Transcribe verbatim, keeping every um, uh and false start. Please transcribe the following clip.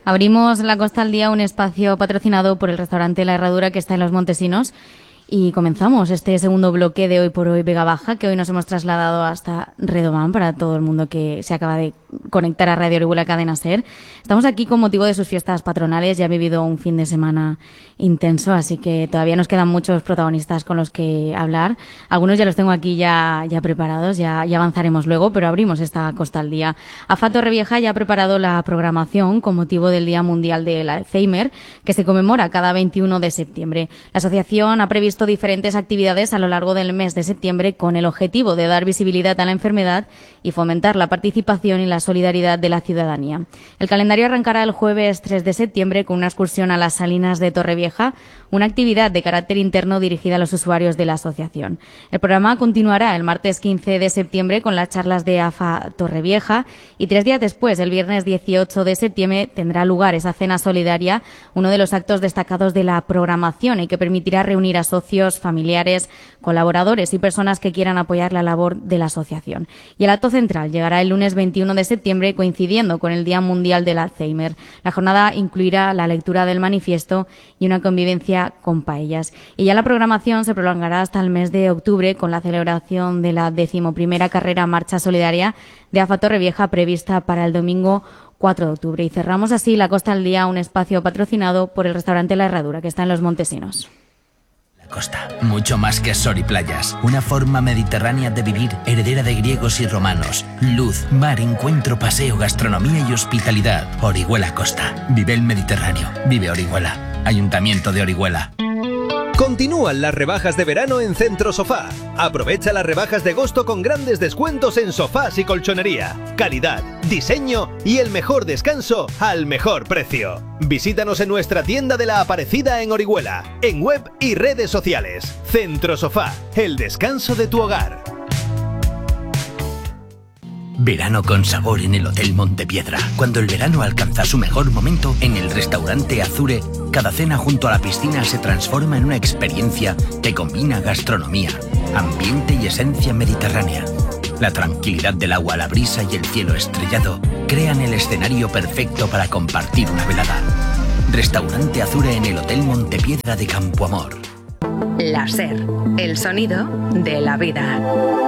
Abrimos La Costa al Día, un espacio patrocinado por el restaurante La Herradura que está en Los Montesinos. Y comenzamos este segundo bloque de Hoy por Hoy Vega Baja, que hoy nos hemos trasladado hasta Redován para todo el mundo que se acaba de conectar a Radio Orihuela Cadena Ser. Estamos aquí con motivo de sus fiestas patronales. Ya ha vivido un fin de semana intenso, así que todavía nos quedan muchos protagonistas con los que hablar. Algunos ya los tengo aquí ya, ya preparados, ya, ya avanzaremos luego, pero abrimos esta Costa al Día. AFA Torrevieja ya ha preparado la programación con motivo del Día Mundial del Alzheimer, que se conmemora cada veintiuno de septiembre. La asociación ha previsto diferentes actividades a lo largo del mes de septiembre con el objetivo de dar visibilidad a la enfermedad y fomentar la participación y la solidaridad de la ciudadanía. El calendario arrancará el jueves tres de septiembre con una excursión a las Salinas de Torrevieja, una actividad de carácter interno dirigida a los usuarios de la asociación. El programa continuará el martes quince de septiembre con las charlas de AFA Torrevieja y tres días después, el viernes dieciocho de septiembre, tendrá lugar esa cena solidaria, uno de los actos destacados de la programación y que permitirá reunir a socios, familiares, colaboradores y personas que quieran apoyar la labor de la asociación. Y el acto central llegará el lunes veintiuno de septiembre, coincidiendo con el Día Mundial del Alzheimer. La jornada incluirá la lectura del manifiesto y una convivencia con paellas. Y ya la programación se prolongará hasta el mes de octubre con la celebración de la decimoprimera carrera Marcha Solidaria de AFA Torrevieja prevista para el domingo cuatro de octubre. Y cerramos así La Costa al Día, un espacio patrocinado por el restaurante La Herradura, que está en Los Montesinos. Costa, mucho más que sol y playas, una forma mediterránea de vivir, heredera de griegos y romanos. Luz, mar, encuentro, paseo, gastronomía y hospitalidad. Orihuela Costa, vive el Mediterráneo, vive Orihuela. Ayuntamiento de Orihuela. Continúan las rebajas de verano en Centro Sofá. Aprovecha las rebajas de agosto con grandes descuentos en sofás y colchonería. Calidad, diseño y el mejor descanso al mejor precio. Visítanos en nuestra tienda de La Aparecida en Orihuela, en web y redes sociales. Centro Sofá, el descanso de tu hogar. Verano con sabor en el Hotel Montepiedra. Cuando el verano alcanza su mejor momento, en el restaurante Azure, cada cena junto a la piscina se transforma en una experiencia que combina gastronomía, ambiente y esencia mediterránea. La tranquilidad del agua, la brisa y el cielo estrellado crean el escenario perfecto para compartir una velada. Restaurante Azure en el Hotel Montepiedra de Campoamor. La Ser, el sonido de la vida.